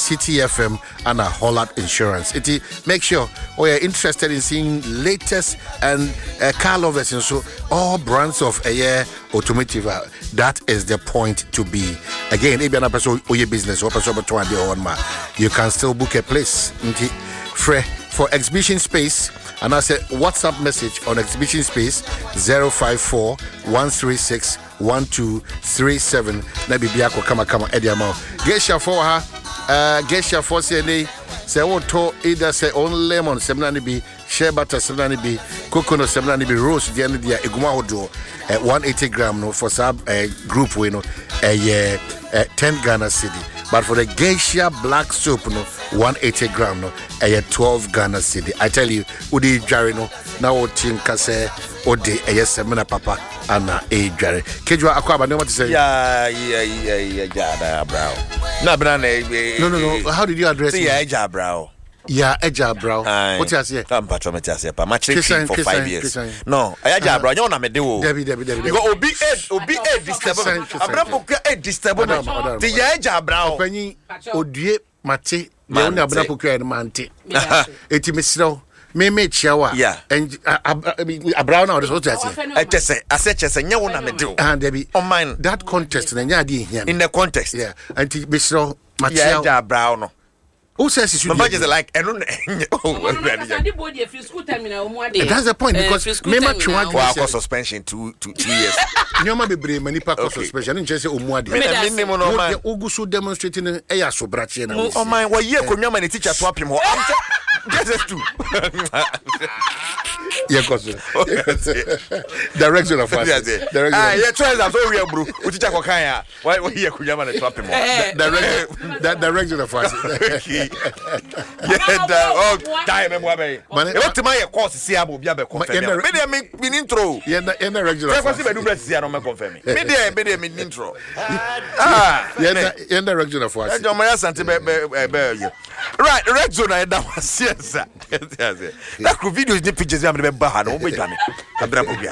City FM and Holland Insurance. Make sure you're interested in seeing latest and car lovers and so all brands of automotive. That is the point to be. Again, if you're not person or your business or person you can still book a place for exhibition space. And I said WhatsApp message on exhibition space 054 136 1237. Nabi Biako kama Ediamo. Gesha for her. Gesha for say to either say on lemon, seminani be shea butter, seminani be coconut, seminani be rose, the end of the eguma odo 180 gram no for sub group we no 10 Ghana cedi. But for the geisha black soap no 180 gram no 12 Ghana cedi. I tell you, Udi Jarino now tinka say Ode semina papa ana Jare. Kejwa akwaba no what to say? Yeah, bro. No, How did you address it? Yeah, bro. Yeah, Eja bro. What you say? I'm patrometia pa. My trip for 5 years. No, Eja bro. You na me do. Debbie. You go obi disturb. Abrapo disturb. The Eja bro. Opani odue mate. Me na abrapo kwa na mante. Eti mesro. Me chiawa. Yeah. And Abraham now what you say? I said you na me do. And Debbie. On mine. That contest na nya di here. In the contest. Yeah. And mesro mate. Eja bro no. Who says it should be? Just like that's the point because remember wow, suspension 2 years. Nyoma bebre manipa suspension. Nje say omuade. Minimum no man. Ogusu demonstrating eya so brache na. Oh man, what year ko nyoma ne teacher to apim ho. Just two. Yeah, cause direction of us. Yeah, try that so we bro. We teacher ko kan ya. Why year ko nyoma ne to apim ho. Direction of us. Die me mo be. What my course see abo bia be confirm. Me intro. Yeah, direction of us. Me do bless see no me confirm. Me intro. Yeah, direction of us. Right, red zone I da was yes. That video is the pictures am be ba ha no be dwane. Abrabo bia.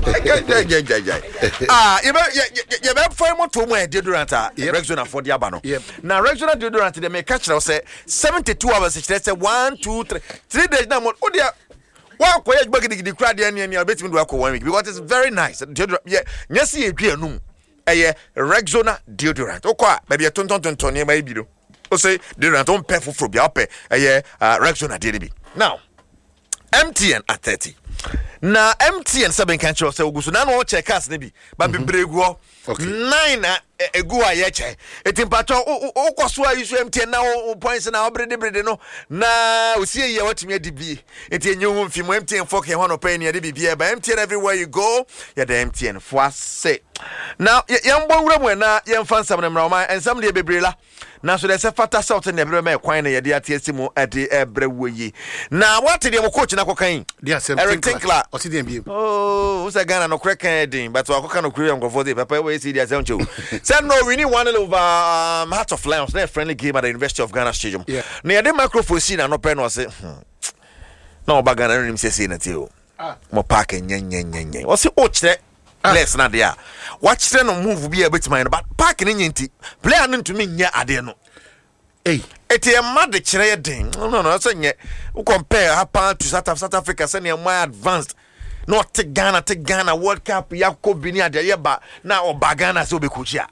You be for mo to mo deodorant red zone for the aba no. Now red zone deodorant they make catch say 72 hours say 1 2 3 days now mo dia wa ko ye gbagidi crowd dey na betimi do akọ 1 week because it's very nice. Deodorant nyesi edua num Rexona deodorant. Okwa ba bia tonton e ma bi do. O say deodorant on pay for bia ope Rexona deodorant. Now MTN at 30. Na MTN 7 can show say ogusu na no check us ne bi ba bebregu 9 egu ayeche etimpato okoso ayisu MTN na points na obrede no na osie ye watimi adibi enti enyu mfimo MTN for ke hono pay ne de bibia ba MTN everywhere you go ya the MTN for say now yambo wura na yemfa nsam na mra ensam de bebrela na so de se fata south na ebre ma kwan na ye de atiasimu ade ebre woyi na what de mo coach na kokan Eric Tinkler oh who's a Ghana no crack ending but akoka no kure ngofo de papa we see the asem say no we need 1-0 over Hearts of Lions na friendly game at the University of Ghana Stadium na ye de microphone see na no pen no say na oba Ghana nim say na ti o mo park nyenyenyenyen o say o kire less na there watch them move be a bit mine but park nyenti player no to me nya ade no eti e mad kire den no say nye we compare happen to South Africa say na more advanced not to Ghana World Cup yakko bini ade ye ba na oba Ghana so be coachia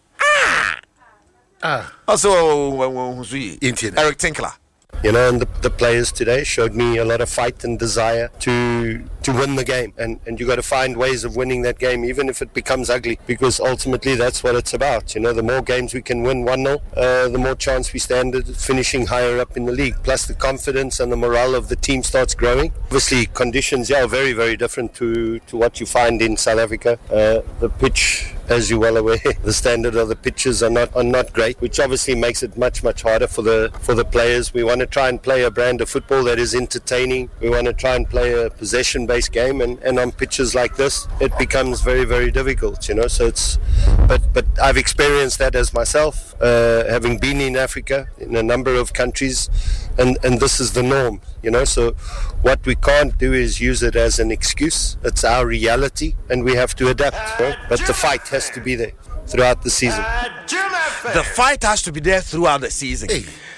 also Eric Tinkler. You know, and the players today showed me a lot of fight and desire to win the game. And you got to find ways of winning that game, even if it becomes ugly, because ultimately that's what it's about. You know, the more games we can win 1-0, the more chance we stand at finishing higher up in the league. Plus the confidence and the morale of the team starts growing. Obviously, conditions are very, very different to what you find in South Africa. The pitch, as you're well aware, the standard of the pitches are not great, which obviously makes it much harder for the players. We want to try and play a brand of football that is entertaining. We want to try and play a possession-based game, and on pitches like this, it becomes very, very difficult. You know, so it's. But I've experienced that as myself, having been in Africa in a number of countries, and this is the norm. You know, so what we can't do is use it as an excuse. It's our reality, and we have to adapt. Right? But the fight has to be there throughout the season. The fight has to be there throughout the season.